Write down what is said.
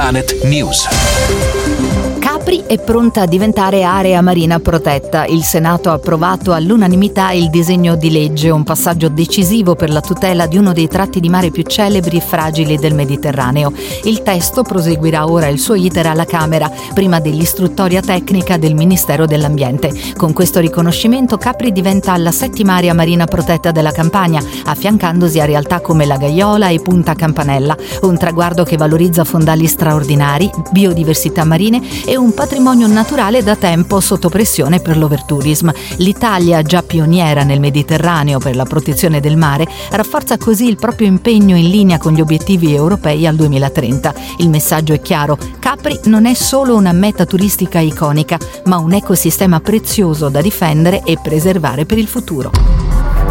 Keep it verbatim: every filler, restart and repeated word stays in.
Planet News. Capri è pronta a diventare area marina protetta. Il Senato ha approvato all'unanimità il disegno di legge, un passaggio decisivo per la tutela di uno dei tratti di mare più celebri e fragili del Mediterraneo. Il testo proseguirà ora il suo iter alla Camera, prima dell'istruttoria tecnica del Ministero dell'Ambiente. Con questo riconoscimento Capri diventa la settima area marina protetta della Campania, affiancandosi a realtà come La Gaiola e Punta Campanella, un traguardo che valorizza fondali straordinari, biodiversità marine e un patrimonio naturale da tempo sotto pressione per l'overtourism. L'Italia, già pioniera nel Mediterraneo per la protezione del mare, rafforza così il proprio impegno in linea con gli obiettivi europei al duemilatrenta. Il messaggio è chiaro: Capri non è solo una meta turistica iconica, ma un ecosistema prezioso da difendere e preservare per il futuro.